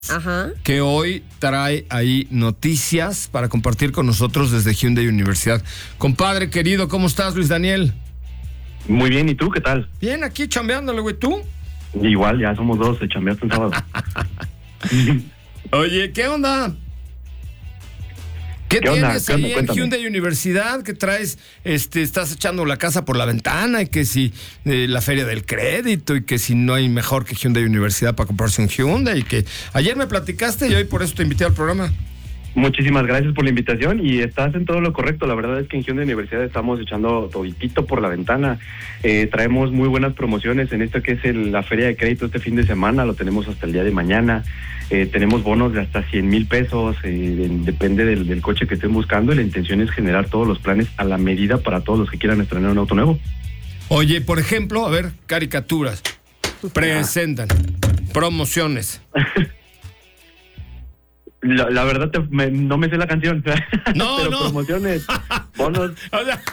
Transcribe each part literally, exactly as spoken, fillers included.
Ajá. que hoy trae ahí noticias para compartir con nosotros desde Hyundai Universidad. Compadre querido, ¿cómo estás, Luis Daniel? Muy bien, ¿y tú qué tal? Bien, aquí chambeándole, güey, ¿tú? Igual, ya somos dos, se chambeaste un sábado. Oye, ¿qué onda? ¿Qué, ¿Qué onda? tienes ¿Qué onda? ahí en Cuéntame. Hyundai Universidad? ¿Qué traes? Este, estás echando la casa por la ventana y que si eh, la feria del crédito y que si no hay mejor que Hyundai Universidad para comprarse un Hyundai y que ayer me platicaste y hoy por eso te invité al programa. Muchísimas gracias por la invitación y estás en todo lo correcto. La verdad es que en Hyundai Universidad estamos echando toditito por la ventana. Eh, traemos muy buenas promociones en esto que es el, la feria de crédito este fin de semana. Lo tenemos hasta el día de mañana. Eh, tenemos bonos de hasta cien mil pesos. Eh, de, depende del, del coche que estén buscando. Y la intención es generar todos los planes a la medida para todos los que quieran estrenar un auto nuevo. Oye, por ejemplo, a ver, caricaturas. Presentan promociones. La, la verdad te, me, no me sé la canción. No, pero no. promociones, bonos. O sea,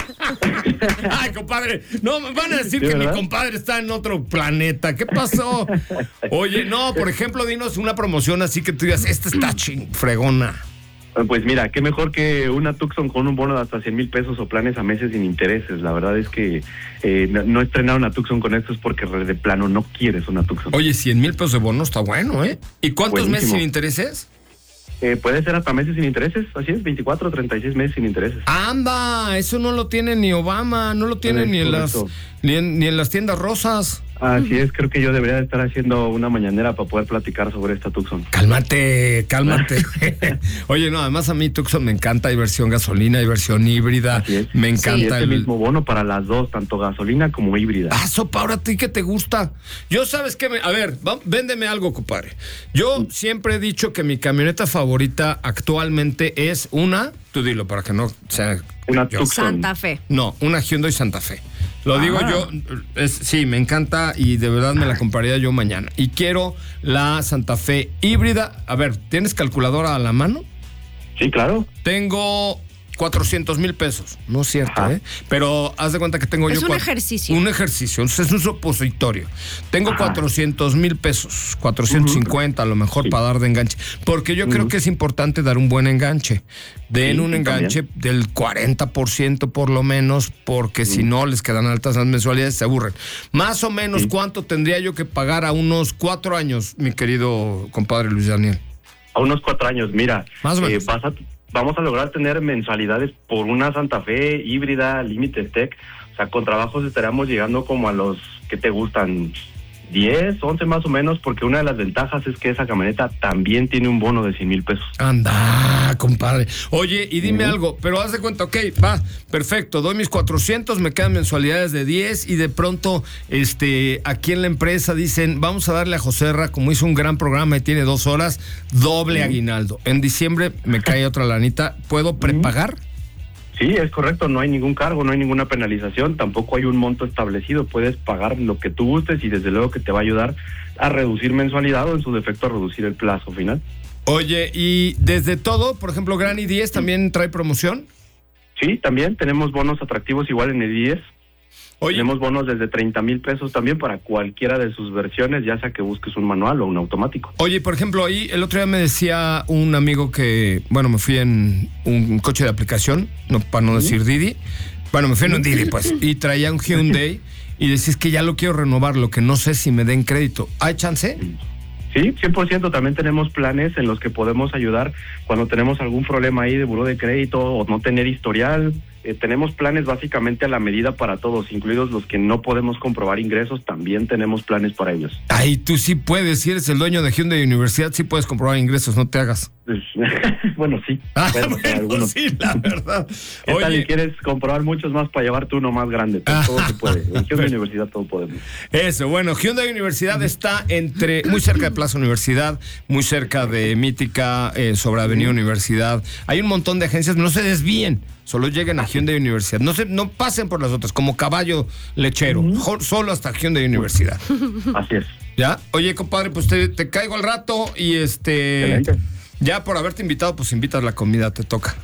ay, compadre, no, me van a decir Sí, que ¿verdad? mi compadre está en otro planeta. ¿Qué pasó? Oye, no, por ejemplo, dinos una promoción así que tú digas, esta está ching, fregona. Pues mira, qué mejor que una Tucson con un bono de hasta cien mil pesos o planes a meses sin intereses. La verdad es que eh, no, no estrenar una Tucson con esto es porque de plano no quieres una Tucson. Oye, cien mil pesos de bono está bueno, ¿eh? ¿Y cuántos Buenísimo. meses sin intereses? Eh, puede ser hasta meses sin intereses, así es, veinticuatro o treinta y seis meses sin intereses. Anda, eso no lo tiene ni Obama, no lo tiene Es ni en, las, correcto. ni, en, ni en las tiendas rosas. Así es, creo que yo debería de estar haciendo una mañanera para poder platicar sobre esta Tucson. Cálmate, cálmate. Oye, no, además a mí Tucson me encanta, hay versión gasolina, hay versión híbrida. Así es. Me Y encanta este el mismo bono para las dos, tanto gasolina como híbrida. Ah, sopa, ahora a ti que te gusta. Yo sabes que me... A ver, va- véndeme algo, compadre. Yo siempre he dicho que mi camioneta favorita actualmente es una... Tú dilo para que no sea... Una yo. Tucson. Santa Fe. No, una Hyundai Santa Fe. Lo Ah. digo yo, es, sí, me encanta y de verdad me la compraría yo mañana. Y quiero la Santa Fe híbrida. A ver, ¿tienes calculadora a la mano? Sí, claro. Tengo cuatrocientos mil pesos. No es cierto, Ajá. ¿eh? Pero haz de cuenta que tengo Es yo... un cua- ejercicio. Un ejercicio. Es un supositorio. Tengo Ajá. cuatrocientos mil pesos. cuatrocientos cincuenta a lo mejor Sí. para dar de enganche. Porque yo creo que es importante dar un buen enganche. Den Sí, un sí, enganche del cuarenta por ciento por lo menos, porque si no les quedan altas las mensualidades, se aburren. Más o menos, Sí. ¿cuánto tendría yo que pagar a unos cuatro años, mi querido compadre Luis Daniel? A unos cuatro años, mira, Más o eh, menos. vas a- vamos a lograr tener mensualidades por una Santa Fe híbrida, Limited Tech. O sea, con trabajos estaríamos llegando como a los que te gustan, diez, once más o menos, porque una de las ventajas es que esa camioneta también tiene un bono de cien mil pesos. Anda, compadre. Oye, y dime Ujú. algo, pero haz de cuenta, ok, va, perfecto, doy mis cuatrocientos, me quedan mensualidades de diez y de pronto, este, aquí en la empresa dicen, vamos a darle a Joserra, como hizo un gran programa y tiene dos horas, doble aguinaldo. En diciembre me cae otra lanita, ¿puedo prepagar? Sí, es correcto, no hay ningún cargo, no hay ninguna penalización, tampoco hay un monto establecido, puedes pagar lo que tú gustes y desde luego que te va a ayudar a reducir mensualidad o en su defecto a reducir el plazo final. Oye, y desde todo, por ejemplo, Granny diez también trae promoción. Sí, también tenemos bonos atractivos igual en el diez. Oye, Tenemos bonos desde treinta mil pesos también para cualquiera de sus versiones, ya sea que busques un manual o un automático. Oye, por ejemplo, ahí el otro día me decía un amigo que, bueno, me fui en un coche de aplicación, no para no decir Didi. Bueno, me fui en un Didi, pues, y traía un Hyundai y decís que ya lo quiero renovar, lo que no sé si me den crédito. ¿Hay chance? Sí, cien por ciento también tenemos planes en los que podemos ayudar cuando tenemos algún problema ahí de buró de crédito o no tener historial. Eh, tenemos planes básicamente a la medida para todos, incluidos los que no podemos comprobar ingresos, también tenemos planes para ellos. Ay, tú sí puedes, si eres el dueño de Hyundai Universidad, sí puedes comprobar ingresos, no te hagas. Pues, bueno, sí. Ah, Bueno, para bueno, algunos. sí, la verdad. ¿Qué tal y Oye, quieres comprobar muchos más para llevarte uno más grande? Pues, todo se puede. En Hyundai Universidad todo podemos. eso, bueno, Hyundai Universidad está entre, muy cerca de Plaza Universidad, muy cerca de Mítica, eh, sobre Avenida Universidad. Hay un montón de agencias, no se desvíen, solo lleguen a Hyundai Universidad. No se, no pasen por las otras, como caballo lechero, jo- solo hasta Hyundai Universidad. Así es. ¿Ya? Oye, compadre, pues te, te caigo al rato y este... Excelente. Ya por haberte invitado, pues invitas la comida, te toca.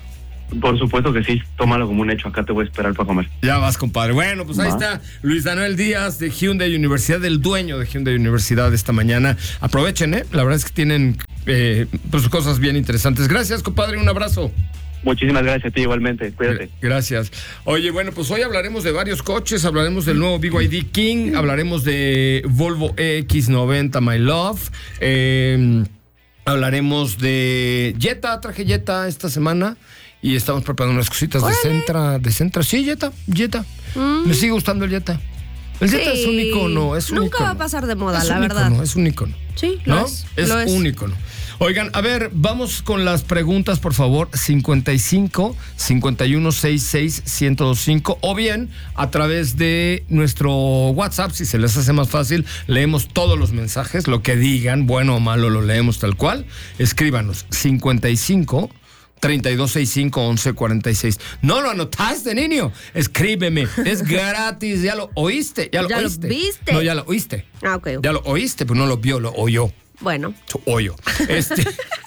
Por supuesto que sí, tómalo como un hecho, acá te voy a esperar para comer. Ya vas, compadre. Bueno, pues ahí Va. está Luis Daniel Díaz de Hyundai Universidad, el dueño de Hyundai Universidad esta mañana. Aprovechen, ¿eh? La verdad es que tienen eh, pues cosas bien interesantes. Gracias, compadre, un abrazo. Muchísimas gracias a ti igualmente, cuídate. Gracias. Oye, bueno, pues hoy hablaremos de varios coches, hablaremos del nuevo B Y D King, hablaremos de Volvo E X noventa My Love, eh, hablaremos de Jetta, traje Jetta esta semana y estamos preparando unas cositas ¡Órale! de Centra, de Centra, sí, Jetta, Jetta, mm. me sigue gustando el Jetta. El Jetta sí. es un icono, es un Nunca icono. va a pasar de moda, es la un verdad. Icono, es un icono. Sí, lo ¿no? es. Es lo es. un icono. Oigan, a ver, vamos con las preguntas, por favor. cincuenta y cinco, cincuenta y uno, sesenta y seis, ciento veinticinco o bien a través de nuestro WhatsApp, si se les hace más fácil, leemos todos los mensajes, lo que digan, bueno o malo, lo leemos tal cual. Escríbanos cincuenta y cinco, treinta y dos sesenta y cinco, once cuarenta y seis. No lo anotaste, niño. Escríbeme. Es gratis. Ya lo oíste. Ya lo ya oíste. Lo viste. No, ya lo oíste. Ah, ok. Ya lo oíste, pero no lo vio, lo oyó. Bueno. Oyo. Este.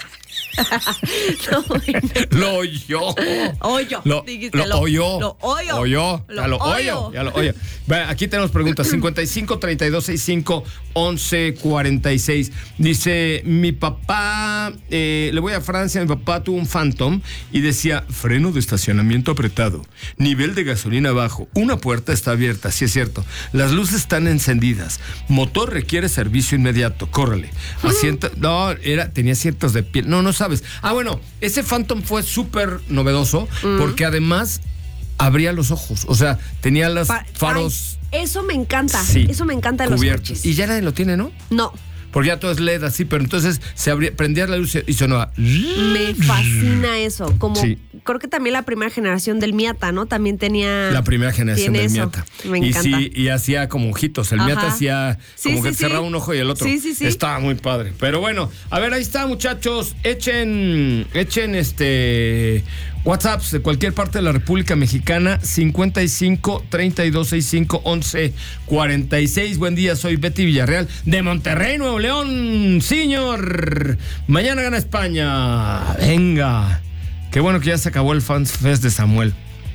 no, bueno. Lo oyó. Oyo. Lo, lo, lo oyó. Lo oyo. Oyó. Lo ya lo oyo. oyo. Ya lo oyo. Aquí tenemos preguntas. cincuenta y cinco, treinta y dos sesenta y cinco, once cuarenta y seis. Dice, mi papá, eh, le voy a Francia, mi papá tuvo un Phantom y decía, freno de estacionamiento apretado, nivel de gasolina bajo, una puerta está abierta, sí es cierto, las luces están encendidas, motor requiere servicio inmediato, córrele. Asiento, no, era, tenía asientos de piel, no, no sabes. Ah, bueno, ese Phantom fue súper novedoso mm. porque además abría los ojos, o sea, tenía los pa- faros. Ay, eso me encanta, sí, eso me encanta de cubiertos. los coches. Y ya nadie lo tiene, ¿no? No. Porque ya todo es L E D así, pero entonces se abría, prendía la luz y sonaba. Me fascina eso. Como sí. creo que también la primera generación del Miata, ¿no? También tenía. La primera generación del eso. Miata. Me y encanta. sí, y hacía como ojitos. El Ajá. Miata hacía sí, como sí, que sí. cerraba un ojo y el otro. Sí, sí, sí. Estaba muy padre. Pero bueno, a ver, ahí está, muchachos. Echen, echen este WhatsApps de cualquier parte de la República Mexicana, cincuenta y cinco, treinta y dos sesenta y cinco, once cuarenta y seis. Buen día, soy Betty Villarreal de Monterrey, Nuevo León. Señor, mañana gana España. Venga. Qué bueno que ya se acabó el Fans Fest de Samuel.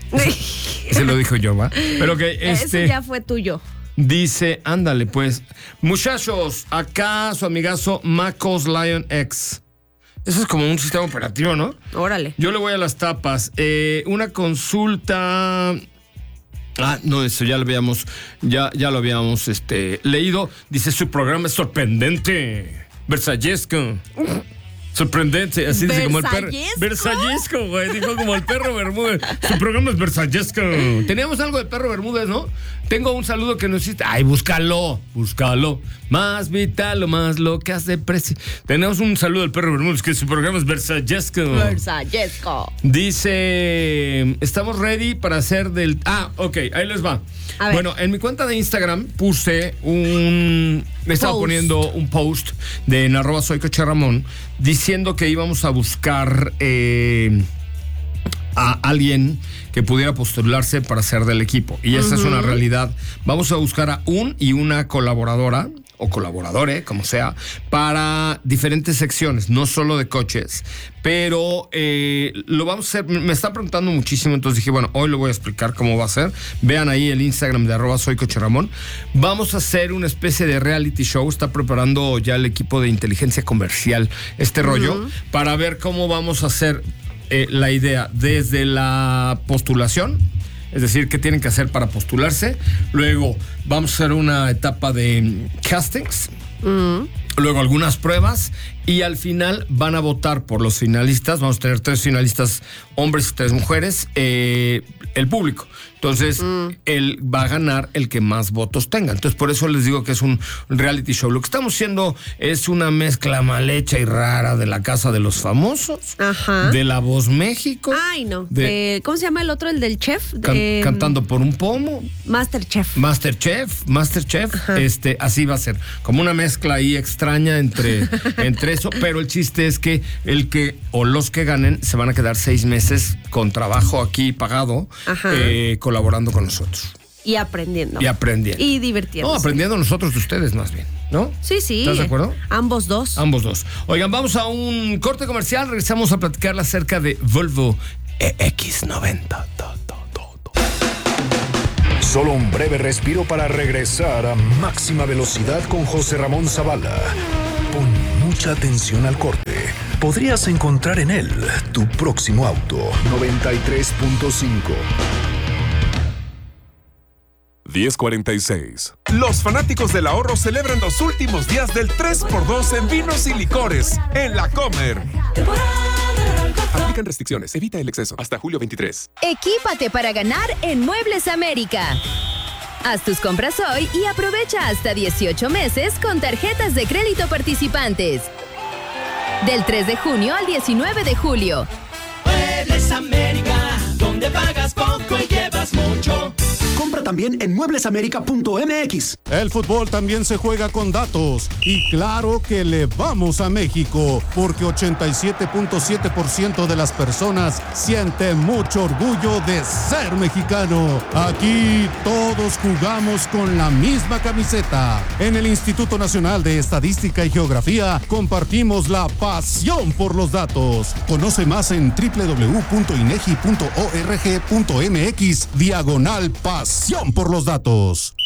Se lo dijo yo, ¿va? Pero que este. Eso ya fue tuyo. Dice, ándale, pues. Muchachos, acá su amigazo Macos Lion X. Eso es como un sistema operativo, ¿no? Órale. Yo le voy a las tapas. Eh, una consulta. Ah, no, eso ya lo habíamos, ya, ya lo habíamos este, leído. Dice, su programa es sorprendente. Versallesco. Sorprendente, así dice como el perro. Versallesco, güey, dijo como el perro Bermúdez. Su programa es Versallesco. Teníamos algo de perro Bermúdez, ¿no? Tengo un saludo que nos hiciste. Ay, búscalo, búscalo. Más vital o más lo que hace precio. Tenemos un saludo del perro Bermúdez, que su programa es Versallesco. Versallesco. Dice, estamos ready para hacer del... Ah, ok, ahí les va. Bueno, en mi cuenta de Instagram puse un... Me estaba post. poniendo un post de en arroba soy Coche Ramón diciendo que íbamos a buscar eh, a alguien que pudiera postularse para ser del equipo. Y esa uh-huh. es una realidad. Vamos a buscar a un y una colaboradora o colaboradore, como sea, para diferentes secciones, no solo de coches, pero eh, lo vamos a hacer, me están preguntando muchísimo, entonces dije, bueno, hoy lo voy a explicar cómo va a ser. Vean ahí el Instagram de arroba soy Coche Ramón. Vamos a hacer una especie de reality show, está preparando ya el equipo de inteligencia comercial este uh-huh. rollo, para ver cómo vamos a hacer eh, la idea desde la postulación. Es decir, qué tienen que hacer para postularse. Luego vamos a hacer una etapa de castings. Mm. Luego algunas pruebas. Y al final van a votar por los finalistas. Vamos a tener tres finalistas, hombres y tres mujeres. Eh, el público. Entonces, mm. él va a ganar el que más votos tenga. Entonces, por eso les digo que es un reality show. Lo que estamos haciendo es una mezcla mal hecha y rara de La Casa de los Famosos. Ajá. De La Voz México. Ay, no. De, eh, ¿Cómo se llama el otro? El del chef. Can, eh, cantando por un pomo. Masterchef. Masterchef. Masterchef. Ajá. Este, así va a ser. Como una mezcla ahí extraña entre, entre eso. Pero el chiste es que el que o los que ganen se van a quedar seis meses con trabajo aquí pagado. Ajá. Eh, colaborando con nosotros. Y aprendiendo. Y aprendiendo. Y divirtiéndose. No, aprendiendo nosotros de ustedes más bien, ¿no? Sí, sí. ¿Estás de acuerdo? Ambos dos. Ambos dos. Oigan, vamos a un corte comercial. Regresamos a platicar acerca de Volvo E X noventa. Solo un breve respiro para regresar a máxima velocidad con José Ramón Zavala. Pon mucha atención al corte. Podrías encontrar en él tu próximo auto. noventa y tres punto cinco. diez cuarenta y seis. Los fanáticos del ahorro celebran los últimos días del tres por dos en vinos y licores en La Comer. Aplican restricciones. Evita el exceso. Hasta julio veintitrés. Equípate para ganar en Muebles América. Haz tus compras hoy y aprovecha hasta dieciocho meses con tarjetas de crédito participantes. Del tres de junio al diecinueve de julio. Muebles América, donde pagas poco y llevas mucho. Compra también en muebles américa punto m x. El fútbol también se juega con datos. Y claro que le vamos a México, porque ochenta y siete punto siete por ciento de las personas sienten mucho orgullo de ser mexicano. Aquí todos jugamos con la misma camiseta. En el Instituto Nacional de Estadística y Geografía compartimos la pasión por los datos. Conoce más en doble u doble u doble u punto inegi punto org punto m x diagonal pasión por los datos.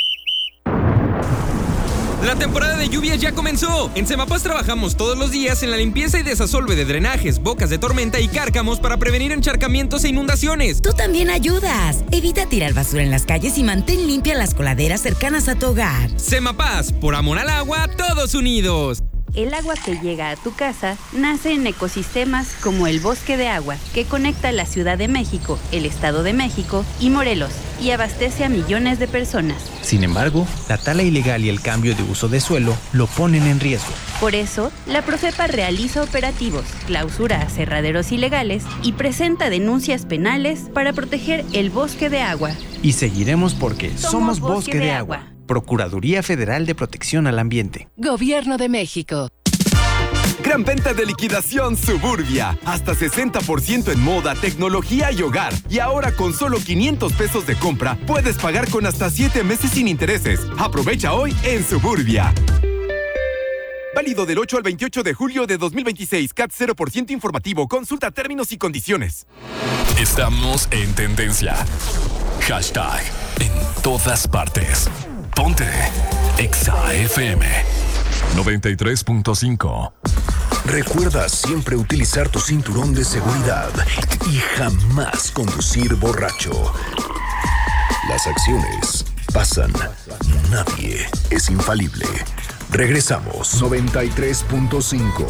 La temporada de lluvias ya comenzó. En Semapaz trabajamos todos los días en la limpieza y desasolve de drenajes, bocas de tormenta y cárcamos para prevenir encharcamientos e inundaciones. Tú también ayudas. Evita tirar basura en las calles y mantén limpias las coladeras cercanas a tu hogar. Semapaz, por amor al agua, todos unidos. El agua que llega a tu casa nace en ecosistemas como el Bosque de Agua, que conecta la Ciudad de México, el Estado de México y Morelos, y abastece a millones de personas. Sin embargo, la tala ilegal y el cambio de uso de suelo lo ponen en riesgo. Por eso, la Profepa realiza operativos, clausura aserraderos ilegales y presenta denuncias penales para proteger el Bosque de Agua. Y seguiremos porque somos, somos Bosque, Bosque de, de agua. agua. Procuraduría Federal de Protección al Ambiente. Gobierno de México. Gran venta de liquidación Suburbia. Hasta sesenta por ciento en moda, tecnología y hogar. Y ahora con solo quinientos pesos de compra, puedes pagar con hasta siete meses sin intereses. Aprovecha hoy en Suburbia. Válido del ocho al veintiocho de julio de dos mil veintiséis. C A T cero por ciento informativo. Consulta términos y condiciones. Estamos en tendencia. Hashtag en todas partes. Ponte Exa F M noventa y tres punto cinco. Recuerda siempre utilizar tu cinturón de seguridad y jamás conducir borracho. Las acciones pasan, nadie es infalible. Regresamos. noventa y tres punto cinco.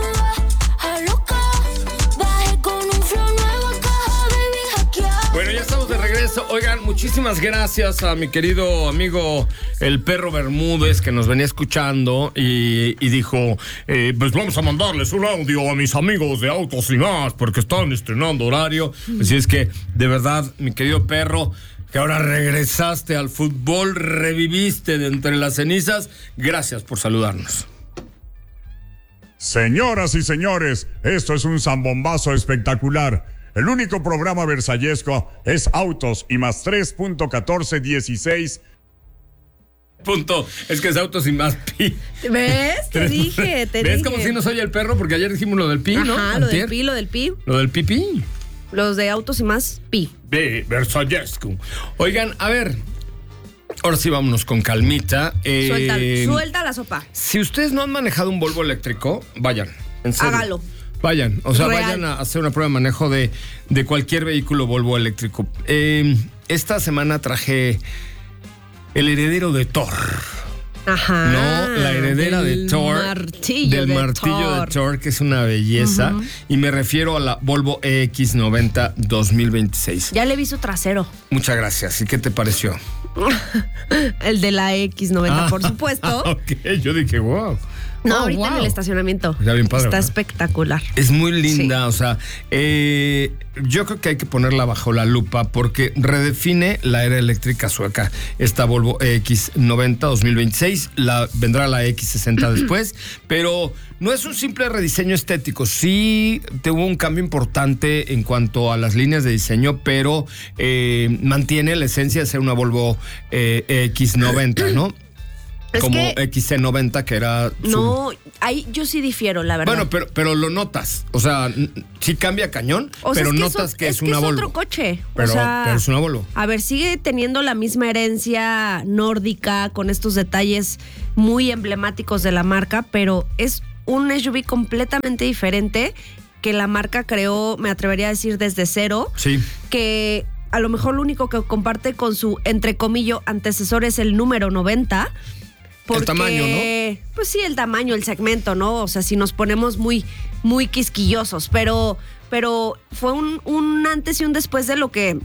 Bueno, ya estamos de regreso. Oigan, muchísimas gracias a mi querido amigo el Perro Bermúdez, que nos venía escuchando y, y dijo, eh, pues vamos a mandarles un audio a mis amigos de Autos y Más, porque están estrenando horario. Así es que, de verdad, mi querido Perro, que ahora regresaste al fútbol, reviviste de entre las cenizas. Gracias por saludarnos. Señoras y señores, esto es un zambombazo espectacular. El único programa versallesco es Autos y Más tres punto catorce dieciséis. Punto. Es que es Autos y Más pi. ¿Ves? Te dije, te ¿Ves dije. cómo si no soy el Perro? Porque ayer dijimos lo del pi, ¿no? Ajá, lo Antier. del pi, lo del pi. Lo del pipí. Los de Autos y Más, pi. De versallesco. Oigan, a ver. Ahora sí vámonos con calmita. Eh, suelta, suelta la sopa. Si ustedes no han manejado un Volvo eléctrico, vayan. En serio. Hágalo. Vayan, o sea, Real. vayan a hacer una prueba de manejo de, de cualquier vehículo Volvo eléctrico. Eh, esta semana traje el heredero de Thor. Ajá. No, la heredera de Thor. Martillo del de martillo Thor. de Thor, que es una belleza. Uh-huh. Y me refiero a la Volvo E X noventa dos mil veintiséis. Ya le vi su trasero. Muchas gracias. ¿Y qué te pareció? El de la E X noventa, ah, por supuesto. Ok, yo dije, wow. No, oh, ahorita wow. en el estacionamiento. Está bien padre, Está ¿verdad? espectacular. Es muy linda, sí. o sea, eh, yo creo que hay que ponerla bajo la lupa porque redefine la era eléctrica sueca. Esta Volvo E X noventa dos mil veintiséis, la, vendrá la E X sesenta después, pero no es un simple rediseño estético. Sí tuvo un cambio importante en cuanto a las líneas de diseño, pero eh, mantiene la esencia de ser una Volvo eh, E X noventa, ¿no? Es como que- X C noventa, que era... su- No, ahí yo sí difiero, la verdad. Bueno, pero, pero lo notas. O sea, n- sí cambia cañón, O sea, pero es que notas es, o- que es, es que una es Volvo. otro coche. Pero, o sea, pero es una Volvo. A ver, sigue teniendo la misma herencia nórdica con estos detalles muy emblemáticos de la marca, pero es un S U V completamente diferente que la marca creó, me atrevería a decir, desde cero. Sí. Que a lo mejor lo único que comparte con su, entre comillas, antecesor es el número noventa. Porque, tamaño, ¿no? Pues sí, el tamaño, el segmento, ¿no? O sea, si nos ponemos muy, muy quisquillosos, pero, pero fue un, un antes y un después de lo que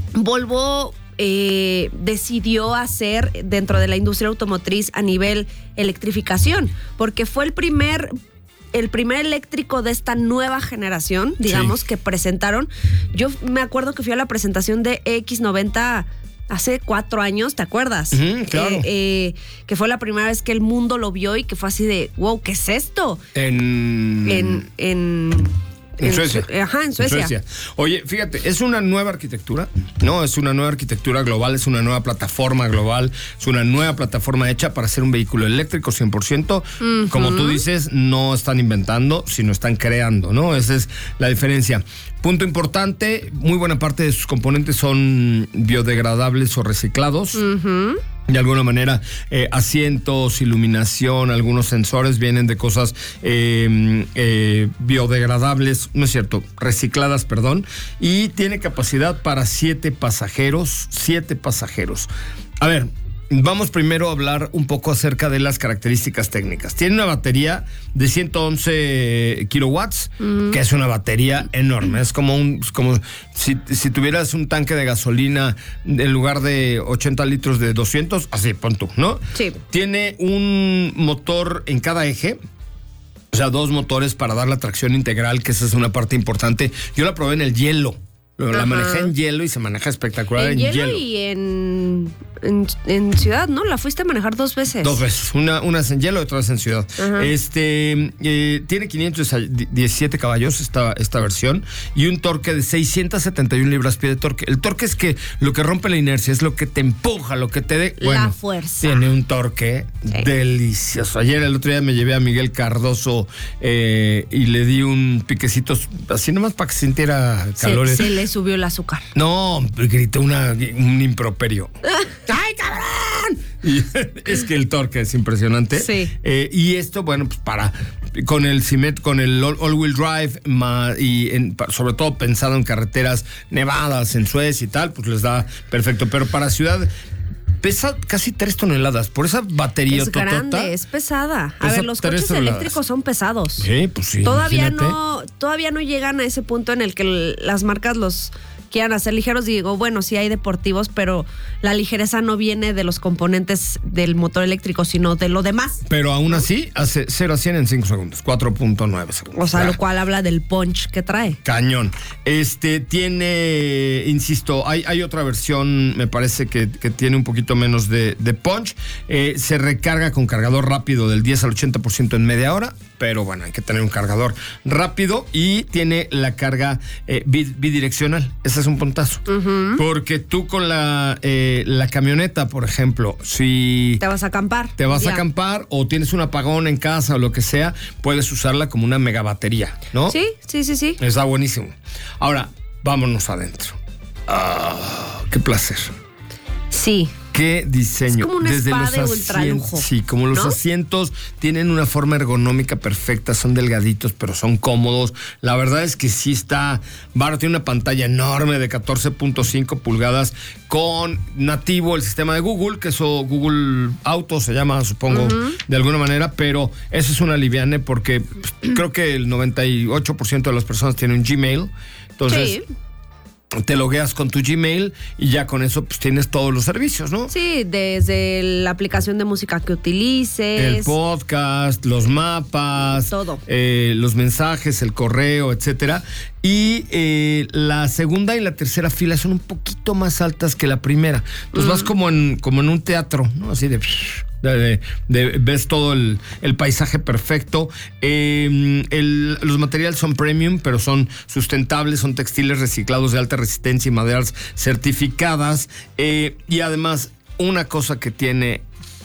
Volvo eh, decidió hacer dentro de la industria automotriz a nivel electrificación, porque fue el primer... el primer eléctrico de esta nueva generación, digamos, Sí. que presentaron. Yo me acuerdo que fui a la presentación de X noventa hace cuatro años, ¿te acuerdas? Ujú, claro. Eh, eh, que fue la primera vez que el mundo lo vio y que fue así de, wow, ¿qué es esto? En... En, en, En Suecia. Su- Ajá, en Suecia. Oye, fíjate, es una nueva arquitectura, ¿no? Es una nueva arquitectura global, es una nueva plataforma global, es una nueva plataforma hecha para ser un vehículo eléctrico cien por ciento. Ujú. Como tú dices, no están inventando, sino están creando, ¿no? Esa es la diferencia. Punto importante, muy buena parte de sus componentes son biodegradables o reciclados. Ujú. De alguna manera, eh, asientos, iluminación, algunos sensores vienen de cosas eh, eh, biodegradables, no es cierto, recicladas, perdón, y tiene capacidad para siete pasajeros, siete pasajeros. A ver, vamos primero a hablar un poco acerca de las características técnicas. Tiene una batería de ciento once kilowatts, Mm. que es una batería enorme. Es como un, es como si, si tuvieras un tanque de gasolina en lugar de ochenta litros de doscientos, así, pon tú, ¿no? Sí. Tiene un motor en cada eje. O sea, dos motores para dar la tracción integral, que esa es una parte importante. Yo la probé en el hielo. La Ajá. manejé en hielo y se maneja espectacular en, En hielo, hielo. y en, en, en ciudad, ¿no? La fuiste a manejar dos veces. Dos veces, una, una es en hielo y otra es en ciudad. Ajá. Este eh, tiene quinientos diecisiete caballos esta, esta versión y un torque de seiscientos setenta y una libras-pie de torque. El torque es que lo que rompe la inercia, es lo que te empuja, lo que te dé. La Bueno, fuerza. tiene un torque delicioso. Ayer, el otro día, me llevé a Miguel Cardoso eh, y le di un piquecito así nomás para que sintiera Se, calores. se le subió el azúcar. No, gritó una, un improperio. ¡Ay, cabrón! Y es que el torque es impresionante. Sí. Eh, y esto, bueno, pues para con el Cimet, con el all- all-wheel drive ma- y en- pa- sobre todo pensado en carreteras nevadas, en Suecia y tal, pues les da perfecto. Pero para ciudad pesa casi tres toneladas. Por esa batería Es grande, es pesada. A Pesa ver, los tres coches toneladas. eléctricos son pesados. Sí, pues sí. Todavía imagínate. no, todavía no llegan a ese punto en el que el- las marcas los quieran hacer ligeros. Digo, bueno, sí hay deportivos, pero la ligereza no viene de los componentes del motor eléctrico, sino de lo demás. Pero aún así, hace cero a cien en cinco segundos, cuatro punto nueve segundos. O sea, Ah. lo cual habla del punch que trae. Cañón. Este tiene, insisto, hay, hay otra versión, me parece que, que tiene un poquito menos de, de punch. Eh, se recarga con cargador rápido del diez al ochenta por ciento en media hora, pero bueno, hay que tener un cargador rápido y tiene la carga eh, bi- bidireccional. Ese es un puntazo. Porque tú con la, eh, la camioneta, por ejemplo, si Te vas a acampar. te vas Ya. a acampar o tienes un apagón en casa o lo que sea, puedes usarla como una megabatería, ¿no? Sí, sí, sí, sí. Está buenísimo. Ahora, vámonos adentro. Ah, qué placer. Sí. Qué diseño. Es como un Desde spa los de asientos. ultralujo, Sí, como los ¿no? asientos tienen una forma ergonómica perfecta, son delgaditos, pero son cómodos. La verdad es que sí está barato. Tiene una pantalla enorme de catorce punto cinco pulgadas con nativo el sistema de Google, que eso Google Auto se llama, supongo, Ujú. de alguna manera, pero eso es una liviane porque pues, creo que el noventa y ocho por ciento de las personas tienen un Gmail. Entonces, Sí. te logueas con tu Gmail y ya con eso pues tienes todos los servicios, ¿no? Sí, desde la aplicación de música que utilices. El podcast, los mapas, Todo. eh, los mensajes, el correo, etcétera. Y eh, la segunda y la tercera fila son un poquito más altas que la primera. Entonces vas como en, como en un teatro, ¿no? Así de... de- de- de- ves todo el, el paisaje perfecto. Eh, el- los materiales son premium, pero son sustentables, son textiles reciclados de alta resistencia y maderas certificadas. Eh, y además, una cosa que tiene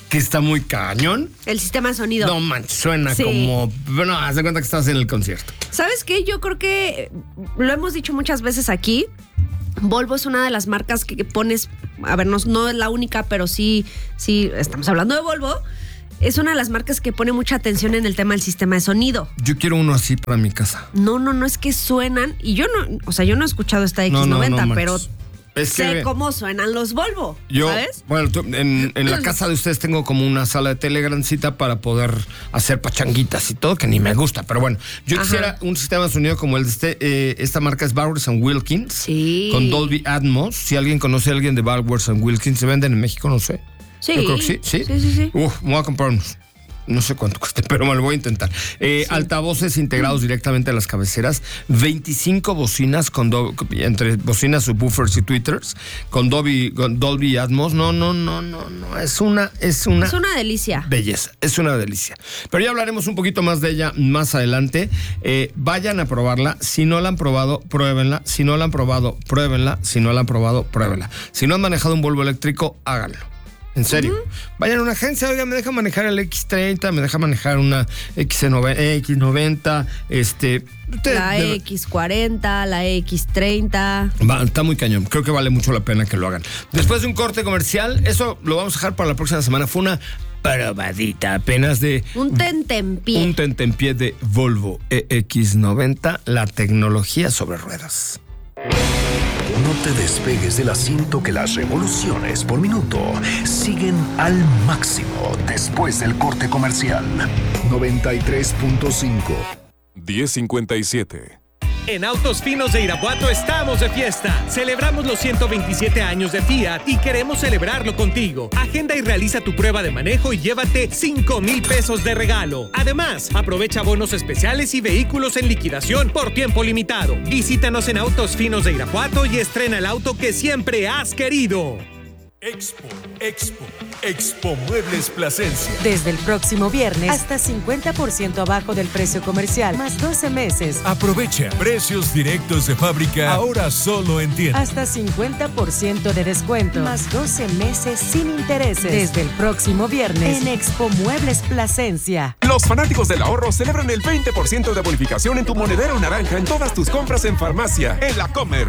que está muy cañón. El sistema de sonido. No manches, suena sí. como... Bueno, haz de cuenta que estás en el concierto. ¿Sabes qué? Yo creo que lo hemos dicho muchas veces aquí. Volvo es una de las marcas que pones, a ver, no, no es la única, pero sí, sí, estamos hablando de Volvo. Es una de las marcas que pone mucha atención en el tema del sistema de sonido. Yo quiero uno así para mi casa. No, no, no, es que suenan, y yo no, o sea, yo no he escuchado esta X noventa, no, no, no, pero es sé que cómo suenan los Volvo, yo, ¿sabes? Bueno, en, en la casa de ustedes tengo como una sala de tele grandecita para poder hacer pachanguitas y todo, que ni me gusta, pero bueno, yo Ajá. quisiera un sistema de sonido como el de este, eh, esta marca es Bowers and Wilkins, sí. con Dolby Atmos. Si alguien conoce a alguien de Bowers and Wilkins, ¿se venden en México? No sé. Sí. Yo creo que sí, sí. Sí, sí, sí. Uf, me voy a comprar unos. No sé cuánto cueste, pero me lo voy a intentar. Eh, sí. Altavoces integrados directamente a las cabeceras, veinticinco bocinas con do, entre bocinas, subwoofers y tweeters, con Dolby, con Dolby Atmos. No, no, no, no, no. Es una, es una. Es una delicia. Belleza, es una delicia. Pero ya hablaremos un poquito más de ella más adelante. Eh, vayan a probarla. Si no la han probado, pruébenla. Si no la han probado, pruébenla. Si no la han probado, pruébenla. Si no han manejado un Volvo eléctrico, háganlo. En serio. Uh-huh. Vayan a una agencia, oiga, me deja manejar el X treinta, me deja manejar una X noventa, este... Usted, la de, X cuarenta, la X treinta. Va, está muy cañón. Creo que vale mucho la pena que lo hagan. Después de un corte comercial, eso lo vamos a dejar para la próxima semana. Fue una probadita apenas de... Un tentempié. Un tentempié de Volvo E X noventa, la tecnología sobre ruedas. No te despegues del asiento, que las revoluciones por minuto siguen al máximo después del corte comercial. noventa y tres punto cinco. diez cincuenta y siete. En Autos Finos de Irapuato estamos de fiesta. Celebramos los ciento veintisiete años de Fiat y queremos celebrarlo contigo. Agenda y realiza tu prueba de manejo y llévate cinco mil pesos de regalo. Además, aprovecha bonos especiales y vehículos en liquidación por tiempo limitado. Visítanos en Autos Finos de Irapuato y estrena el auto que siempre has querido. Expo, Expo, Expo Muebles Plasencia. Desde el próximo viernes hasta cincuenta por ciento abajo del precio comercial, más doce meses. Aprovecha precios directos de fábrica, ahora solo en tienda. Hasta cincuenta por ciento de descuento, más doce meses sin intereses. Desde el próximo viernes en Expo Muebles Plasencia. Los fanáticos del ahorro celebran el veinte por ciento de bonificación en tu monedero naranja en todas tus compras en farmacia, en La Comer.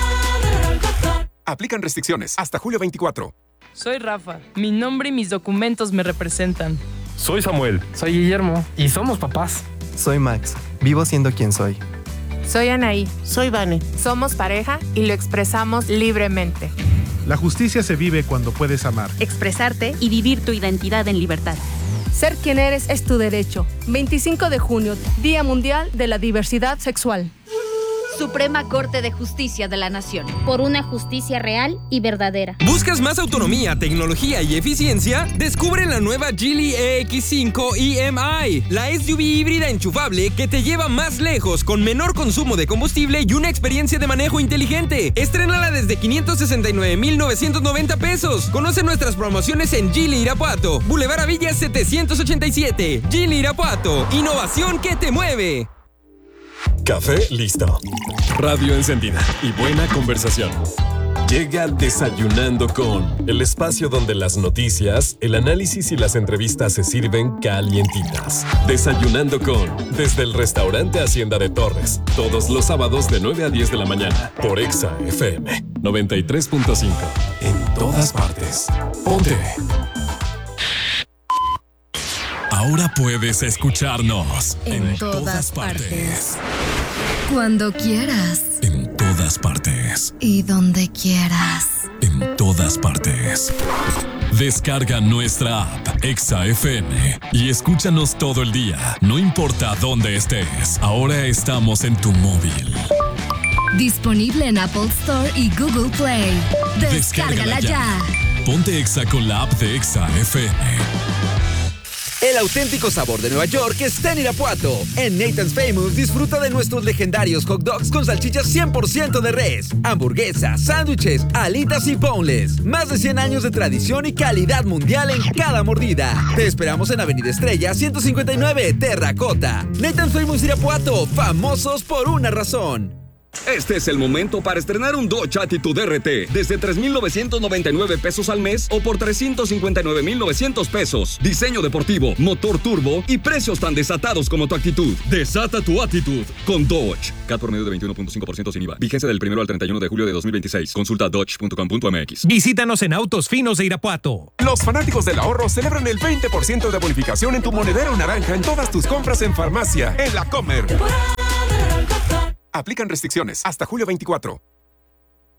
Aplican restricciones hasta julio veinticuatro. Soy Rafa. Mi nombre y mis documentos me representan. Soy Samuel. Soy Guillermo. Y somos papás. Soy Max. Vivo siendo quien soy. Soy Anaí. Soy Vane. Somos pareja y lo expresamos libremente. La justicia se vive cuando puedes amar, expresarte y vivir tu identidad en libertad. Ser quien eres es tu derecho. veinticinco de junio, Día Mundial de la Diversidad Sexual. Suprema Corte de Justicia de la Nación. Por una justicia real y verdadera. ¿Buscas más autonomía, tecnología y eficiencia? Descubre la nueva Geely E X cinco E M I, la S U V híbrida enchufable que te lleva más lejos con menor consumo de combustible y una experiencia de manejo inteligente. Estrénala desde quinientos sesenta y nueve mil novecientos noventa pesos. Conoce nuestras promociones en Geely Irapuato, Boulevard Avilla setecientos ochenta y siete. Geely Irapuato, innovación que te mueve. Café listo. Radio encendida y buena conversación. Llega Desayunando con, el espacio donde las noticias, el análisis y las entrevistas se sirven calientitas. Desayunando con, desde el restaurante Hacienda de Torres, todos los sábados de nueve a diez de la mañana, por Exa F M noventa y tres punto cinco. En todas partes. Ponte. Ahora puedes escucharnos en, en todas, todas partes. partes. Cuando quieras. En todas partes. Y donde quieras. En todas partes. Descarga nuestra app Exa F M y escúchanos todo el día, no importa dónde estés. Ahora estamos en tu móvil. Disponible en Apple Store y Google Play. Descárgala, Descárgala ya. ya. Ponte Exa con la app de Exa F M. El auténtico sabor de Nueva York está en Irapuato. En Nathan's Famous disfruta de nuestros legendarios hot dogs con salchichas cien por ciento de res, hamburguesas, sándwiches, alitas y boneless. Más de cien años de tradición y calidad mundial en cada mordida. Te esperamos en Avenida Estrella ciento cincuenta y nueve, Terracota. Nathan's Famous Irapuato, famosos por una razón. Este es el momento para estrenar un Dodge Attitude R T desde tres mil novecientos noventa y nueve pesos al mes o por trescientos cincuenta y nueve mil novecientos pesos. Diseño deportivo, motor turbo y precios tan desatados como tu actitud. Desata tu actitud con Dodge. C A T por medio de veintiuno punto cinco por ciento sin I V A. Vigencia del primero al treinta y uno de julio de dos mil veintiséis. Consulta dodge punto com punto m x. Visítanos en Autos Finos de Irapuato. Los fanáticos del ahorro celebran el veinte por ciento de bonificación en tu monedero naranja en todas tus compras en farmacia. En la Comer. Aplican restricciones hasta julio veinticuatro.